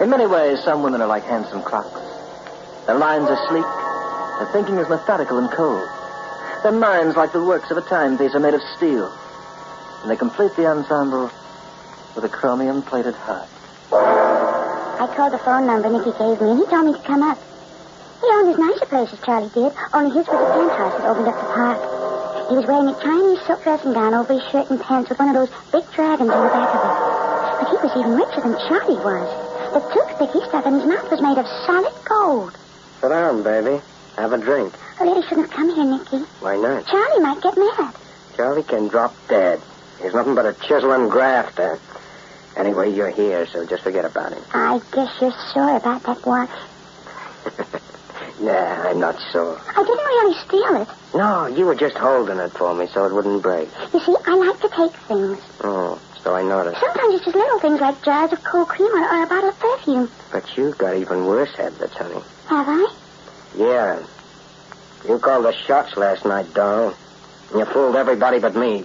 In many ways, some women are like handsome clocks. Their lines are sleek. Their thinking is methodical and cold. Their minds, like the works of a timepiece, are made of steel. And they complete the ensemble with a chromium-plated heart. I called the phone number Nicky gave me, and he told me to come up. He owned as nice a place as Charlie did, only his was a penthouse that opened up the park. He was wearing a Chinese silk dressing gown over his shirt and pants with one of those big dragons on the back of it. But he was even richer than Charlie was. The toothpick he stuck in his mouth was made of solid gold. Sit down, baby. Have a drink. I really shouldn't have come here, Nicky. Why not? Charlie might get mad. Charlie can drop dead. He's nothing but a chiseling grafter. Anyway, you're here, so just forget about him. I guess you're sure about that watch. Nah, I'm not sure. I didn't really steal it. No, you were just holding it for me so it wouldn't break. You see, I like to take things. Oh, so I noticed. Sometimes it's just little things like jars of cold cream or a bottle of perfume. But you got even worse habits, honey. Have I? Yeah. You called the shots last night, doll. And you fooled everybody but me.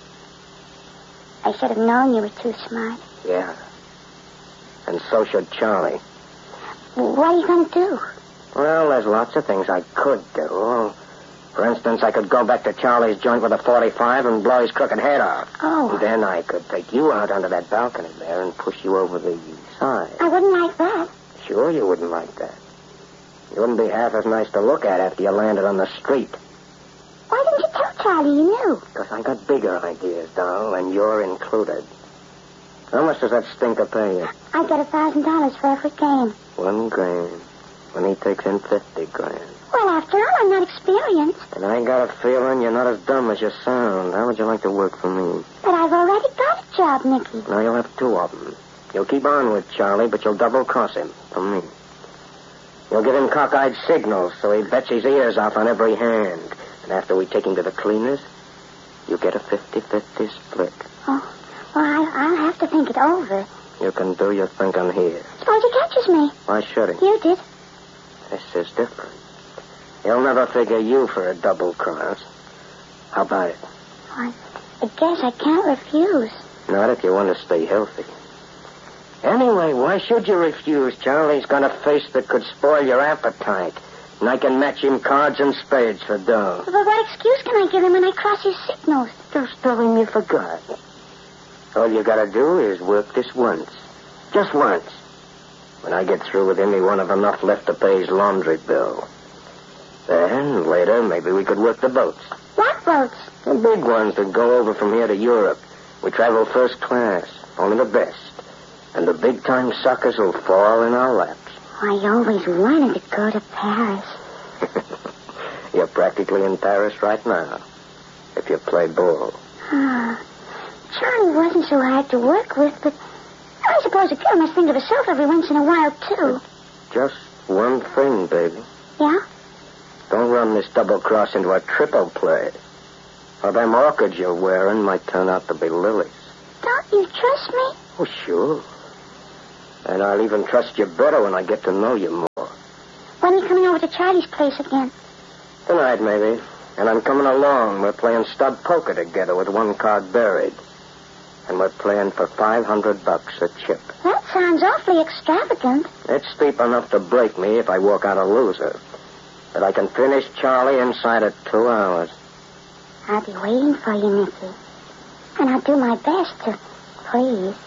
I should have known you were too smart. Yeah. And so should Charlie. What are you going to do? Well, there's lots of things I could do. For instance, I could go back to Charlie's joint with a .45 and blow his crooked head off. Oh. Then I could take you out onto that balcony there and push you over the side. I wouldn't like that. Sure you wouldn't like that. You wouldn't be half as nice to look at after you landed on the street. Why didn't you tell Charlie you knew? Because I got bigger ideas, doll, and you're included. How much does that stinker pay you? I get $1,000 for every game. $1 grand. When he takes in 50 grand. Well, after all, I'm not experienced. And I got a feeling you're not as dumb as you sound. How would you like to work for me? But I've already got a job, Nicky. Now you'll have 2 of them. You'll keep on with Charlie, but you'll double-cross him. For me. You'll give him cockeyed signals so he bets his ears off on every hand. And after we take him to the cleaners, you get a 50-50 split. Oh, well, I'll have to think it over. You can do your thinking here. Suppose he catches me. Why should he? You did. This is different. He'll never figure you for a double cross. How about it? I guess I can't refuse. Not if you want to stay healthy. Anyway, why should you refuse? Charlie's got a face that could spoil your appetite. And I can match him cards and spades for dough. But what excuse can I give him when I cross his signals? Just tell him you forgot. All you gotta do is work this once. Just once. When I get through with him, he won't have enough left to pay his laundry bill. Then, later, maybe we could work the boats. What boats? The big ones that go over from here to Europe. We travel first class, only the best. And the big-time suckers will fall in our laps. I always wanted to go to Paris. You're practically in Paris right now, if you play ball. Charlie wasn't so hard to work with, but I suppose a girl must think of herself every once in a while, too. Just one thing, baby. Yeah? Don't run this double cross into a triple play. Or them orchids you're wearing might turn out to be lilies. Don't you trust me? Oh, sure. And I'll even trust you better when I get to know you more. When are you coming over to Charlie's place again? Tonight, maybe. And I'm coming along. We're playing stud poker together with 1 card buried. And we're playing for $500 a chip. That sounds awfully extravagant. It's steep enough to break me if I walk out a loser. But I can finish Charlie inside of 2 hours. I'll be waiting for you, Nicky. And I'll do my best to please.